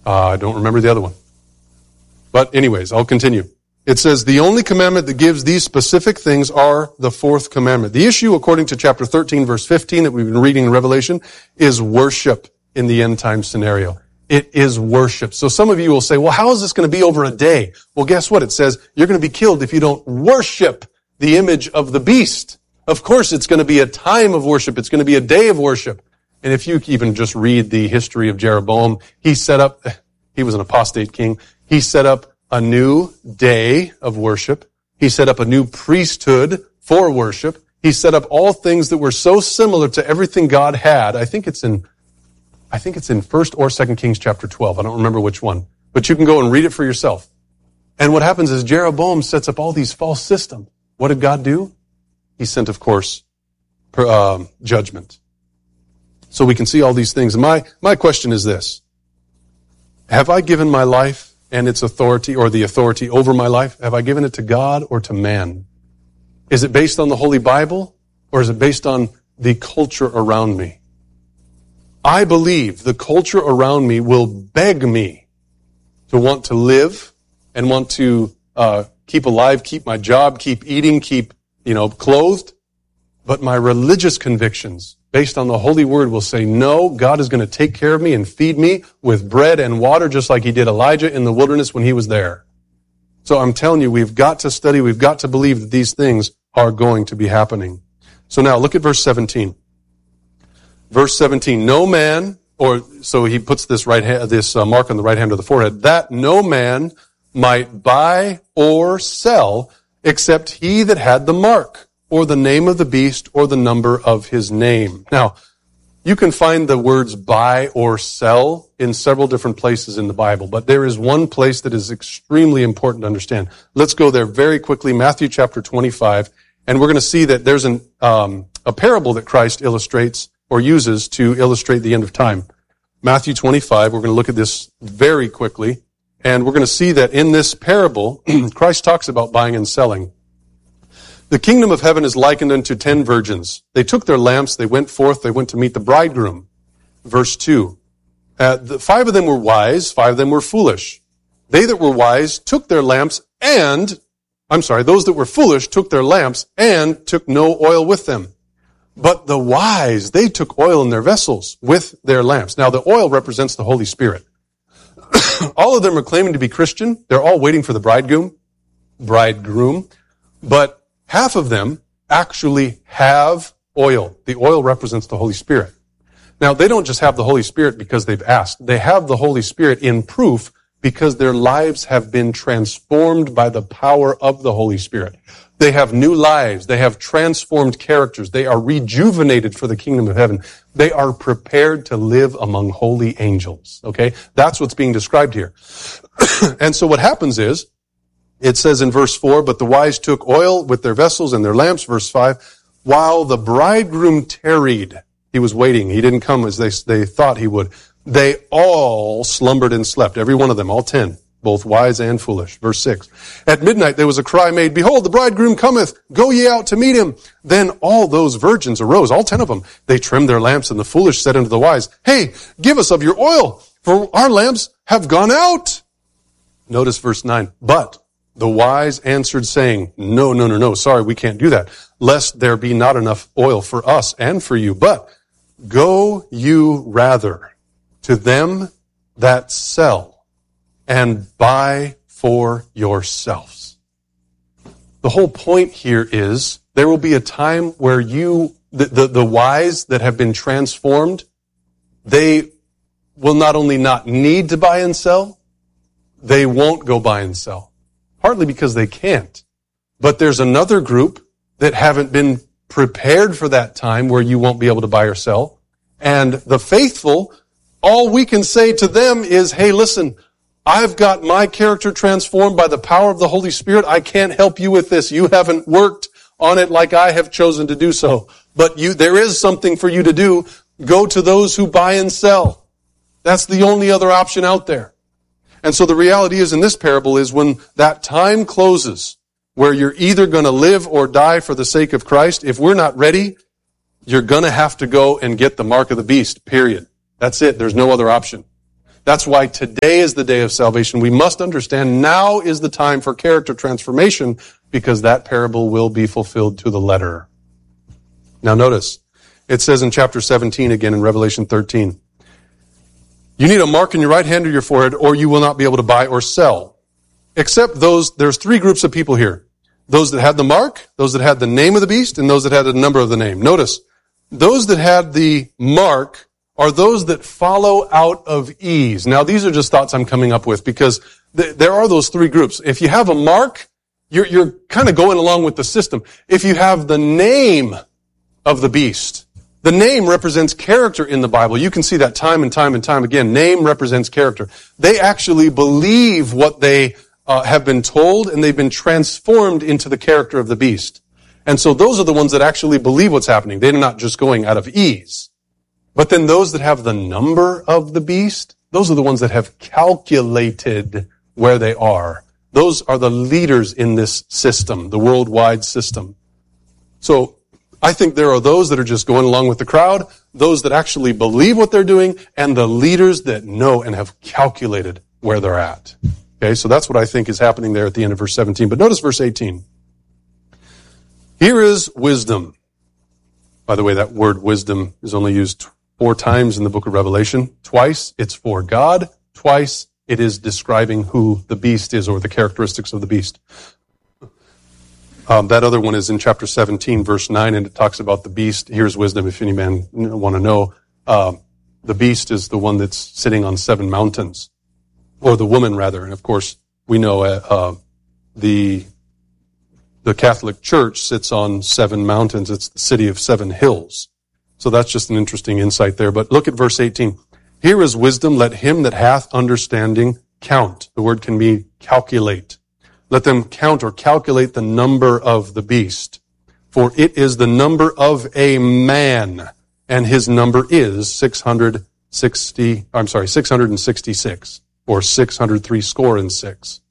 I don't remember the other one. But anyways, I'll continue. It says, the only commandment that gives these specific things are the fourth commandment. The issue, according to chapter 13, verse 15, that we've been reading in Revelation, is worship in the end time scenario. It is worship. So some of you will say, well, how is this going to be over a day? Well, guess what? It says you're going to be killed if you don't worship the image of the beast. Of course, it's going to be a time of worship. It's going to be a day of worship. And if you even just read the history of Jeroboam, he was an apostate king. He set up a new day of worship. He set up a new priesthood for worship. He set up all things that were so similar to everything God had. I think it's in 1st or 2nd Kings chapter 12. I don't remember which one. But you can go and read it for yourself. And what happens is Jeroboam sets up all these false systems. What did God do? He sent, of course, judgment. So we can see all these things. My question is this. Have I given my life and its authority, or the authority over my life, have I given it to God or to man? Is it based on the Holy Bible, or is it based on the culture around me? I believe the culture around me will beg me to want to live and want to keep alive, keep my job, keep eating, keep, clothed. But my religious convictions, based on the Holy Word, will say, no, God is going to take care of me and feed me with bread and water, just like He did Elijah in the wilderness when he was there. So I'm telling you, we've got to study, we've got to believe that these things are going to be happening. So now, look at verse 17. Verse 17, no man, so he puts this mark on the right hand of the forehead, that no man might buy or sell except he that had the mark, or the name of the beast, or the number of his name. Now, you can find the words buy or sell in several different places in the Bible, but there is one place that is extremely important to understand. Let's go there very quickly, Matthew chapter 25, and we're going to see that there's a parable that Christ illustrates or uses to illustrate the end of time. Matthew 25, we're going to look at this very quickly, and we're going to see that in this parable, Christ talks about buying and selling. The kingdom of heaven is likened unto 10 virgins. They took their lamps, they went forth, they went to meet the bridegroom. Verse 2. 5 of them were wise, 5 of them were foolish. They that were wise took their lamps those that were foolish took their lamps and took no oil with them. But the wise, they took oil in their vessels with their lamps. Now, the oil represents the Holy Spirit. All of them are claiming to be Christian. They're all waiting for the bridegroom. But half of them actually have oil. The oil represents the Holy Spirit. Now, they don't just have the Holy Spirit because they've asked. They have the Holy Spirit in proof because their lives have been transformed by the power of the Holy Spirit. They have new lives. They have transformed characters. They are rejuvenated for the kingdom of heaven. They are prepared to live among holy angels. Okay? That's what's being described here. And so what happens is, it says in verse 4, but the wise took oil with their vessels and their lamps, verse 5, while the bridegroom tarried. He was waiting. He didn't come as they thought he would. They all slumbered and slept, every one of them, all 10. Both wise and foolish. Verse 6. At midnight there was a cry made, behold, the bridegroom cometh, go ye out to meet him. Then all those virgins arose, all 10 of them. They trimmed their lamps, and the foolish said unto the wise, hey, give us of your oil, for our lamps have gone out. Notice verse 9. But the wise answered, saying, No, sorry, we can't do that, lest there be not enough oil for us and for you. But go you rather to them that sell, and buy for yourselves. The whole point here is there will be a time where the wise that have been transformed, they will not only not need to buy and sell, they won't go buy and sell. Partly because they can't. But there's another group that haven't been prepared for that time where you won't be able to buy or sell. And the faithful, all we can say to them is, hey, listen, I've got my character transformed by the power of the Holy Spirit. I can't help you with this. You haven't worked on it like I have chosen to do so. But there is something for you to do. Go to those who buy and sell. That's the only other option out there. And so the reality is in this parable is when that time closes, where you're either going to live or die for the sake of Christ, if we're not ready, you're going to have to go and get the mark of the beast, period. That's it. There's no other option. That's why today is the day of salvation. We must understand now is the time for character transformation, because that parable will be fulfilled to the letter. Now notice, it says in chapter 17 again in Revelation 13, you need a mark in your right hand or your forehead, or you will not be able to buy or sell. Except those, there's three groups of people here. Those that had the mark, those that had the name of the beast, and those that had the number of the name. Notice, those that had the mark are those that follow out of ease. Now, these are just thoughts I'm coming up with, because there are those three groups. If you have a mark, you're kind of going along with the system. If you have the name of the beast, the name represents character in the Bible. You can see that time and time and time again. Name represents character. They actually believe what they have been told, and they've been transformed into the character of the beast. And so those are the ones that actually believe what's happening. They're not just going out of ease. But then those that have the number of the beast, those are the ones that have calculated where they are. Those are the leaders in this system, the worldwide system. So I think there are those that are just going along with the crowd, those that actually believe what they're doing, and the leaders that know and have calculated where they're at. Okay, so that's what I think is happening there at the end of verse 17. But notice verse 18. Here is wisdom. By the way, that word wisdom is only used 4 times in the book of Revelation. Twice it's for God. Twice it is describing who the beast is, or the characteristics of the beast. That other one is in chapter 17, verse 9, and it talks about the beast. Here's wisdom, if any man want to know. The beast is the one that's sitting on 7 mountains, or the woman, rather. And of course, we know the Catholic Church sits on 7 mountains. It's the city of 7 hills. So that's just an interesting insight there. But look at verse 18. Here is wisdom, let him that hath understanding count. The word can be calculate. Let them count or calculate the number of the beast. For it is the number of a man, and his number is 666, or 666.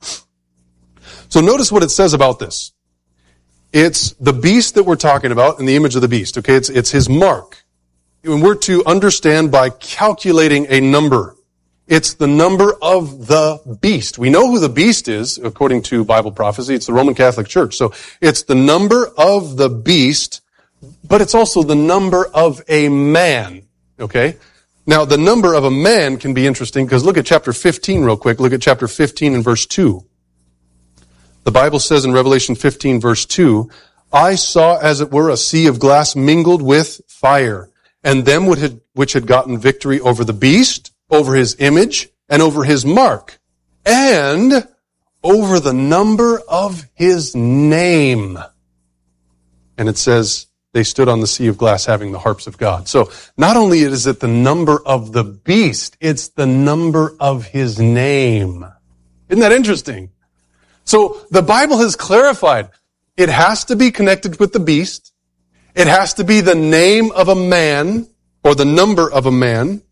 So notice what it says about this. It's the beast that we're talking about, and the image of the beast. Okay, it's his mark. And we're to understand by calculating a number. It's the number of the beast. We know who the beast is, according to Bible prophecy. It's the Roman Catholic Church. So it's the number of the beast, but it's also the number of a man. Okay? Now, the number of a man can be interesting, because look at chapter 15 real quick. Look at chapter 15 and verse 2. The Bible says in Revelation 15, verse 2, I saw as it were a sea of glass mingled with fire, and them which had gotten victory over the beast, over his image, and over his mark, and over the number of his name. And it says they stood on the sea of glass having the harps of God. So not only is it the number of the beast, it's the number of his name. Isn't that interesting? So the Bible has clarified it has to be connected with the beast. It has to be the name of a man, or the number of a man.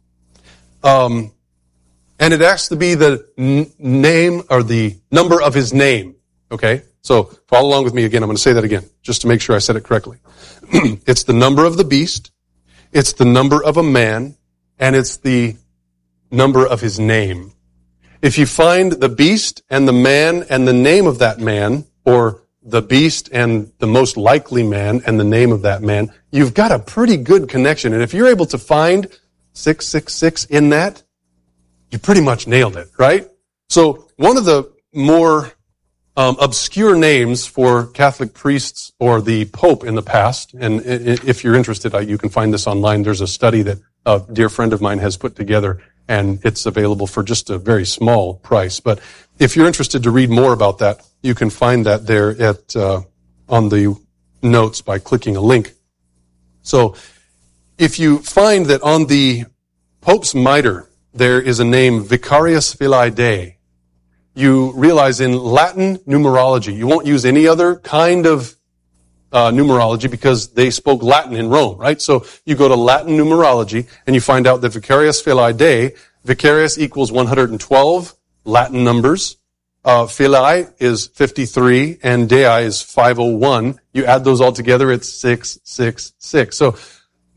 And it has to be the name, or the number of his name. Okay? So follow along with me again. I'm going to say that again, just to make sure I said it correctly. It's the number of the beast. It's the number of a man. And it's the number of his name. If you find the beast and the man and the name of that man, or the beast and the most likely man and the name of that man, you've got a pretty good connection. And if you're able to find 666 in that, you pretty much nailed it, right? So one of the more obscure names for Catholic priests or the Pope in the past, and if you're interested, you can find this online. There's a study that a dear friend of mine has put together, and it's available for just a very small price. But if you're interested to read more about that, you can find that there at on the notes by clicking a link. So if you find that on the Pope's mitre there is a name, Vicarius Filii Dei, you realize in Latin numerology, you won't use any other kind of numerology, because they spoke Latin in Rome, right? So you go to Latin numerology and you find out that Vicarius Filii Dei, Vicarius equals 112 Latin numbers. Filii is 53 and Dei is 501. You add those all together, it's 666. So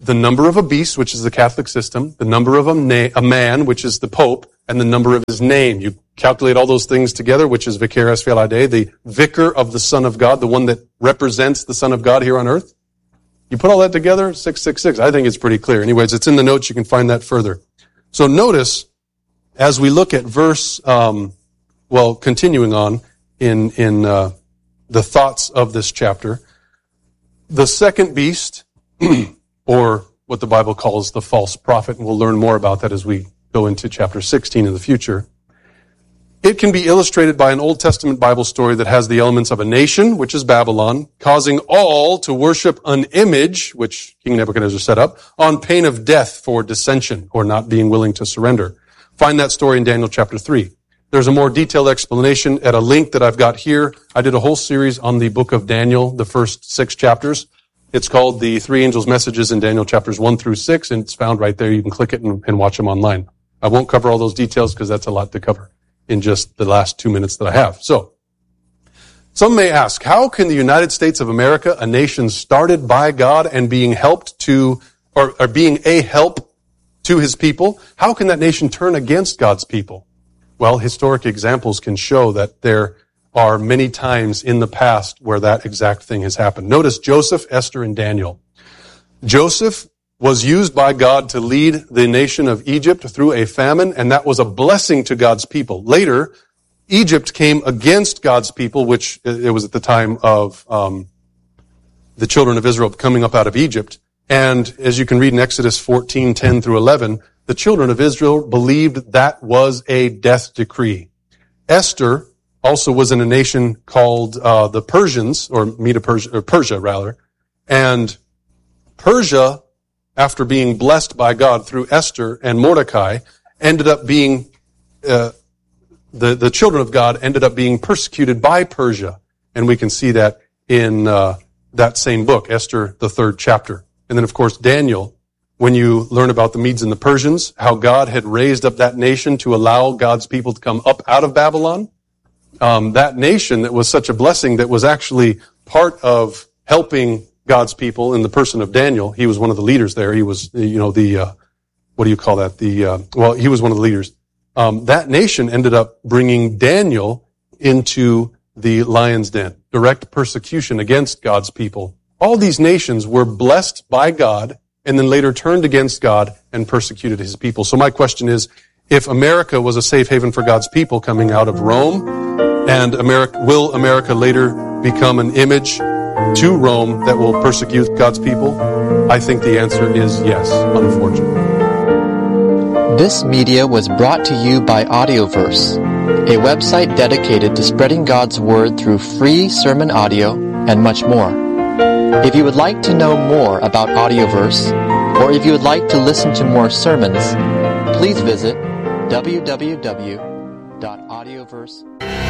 the number of a beast, which is the Catholic system, the number of a man, which is the Pope, and the number of his name. You calculate all those things together, which is Vicarius Filii Dei, the vicar of the Son of God, the one that represents the Son of God here on earth. You put all that together, 666. I think it's pretty clear. Anyways, it's in the notes. You can find that further. So notice, as we look at verse, continuing on in the thoughts of this chapter, the second beast, or what the Bible calls the false prophet, and we'll learn more about that as we go into chapter 16 in the future. It can be illustrated by an Old Testament Bible story that has the elements of a nation, which is Babylon, causing all to worship an image, which King Nebuchadnezzar set up, on pain of death for dissension or not being willing to surrender. Find that story in Daniel chapter 3. There's a more detailed explanation at a link that I've got here. I did a whole series on the book of Daniel, the first 6 chapters. It's called The Three Angels' Messages in Daniel chapters 1 through 6, and it's found right there. You can click it and watch them online. I won't cover all those details because that's a lot to cover in just the last 2 minutes that I have. So, some may ask, how can the United States of America, a nation started by God and being helped to, or being a help to his people, how can that nation turn against God's people? Well, historic examples can show that there are many times in the past where that exact thing has happened. Notice Joseph, Esther, and Daniel. Joseph was used by God to lead the nation of Egypt through a famine, and that was a blessing to God's people. Later, Egypt came against God's people, which it was at the time of the children of Israel coming up out of Egypt. And as you can read in Exodus 14:10 through 11, the children of Israel believed that was a death decree. Esther also was in a nation called the Persians, or Persia rather, and Persia, after being blessed by God through Esther and Mordecai, ended up being, the children of God ended up being persecuted by Persia. And we can see that in that same book, Esther, the 3rd chapter. And then, of course, Daniel, when you learn about the Medes and the Persians, how God had raised up that nation to allow God's people to come up out of Babylon. That nation that was such a blessing that was actually part of helping God's people in the person of Daniel. He was one of the leaders there. He was, he was one of the leaders. That nation ended up bringing Daniel into the lion's den. Direct persecution against God's people. All these nations were blessed by God and then later turned against God and persecuted his people. So my question is, if America was a safe haven for God's people coming out of Rome, and will America later become an image to Rome that will persecute God's people? I think the answer is yes, unfortunately. This media was brought to you by Audioverse, a website dedicated to spreading God's Word through free sermon audio and much more. If you would like to know more about Audioverse, or if you would like to listen to more sermons, please visit www.audioverse.com.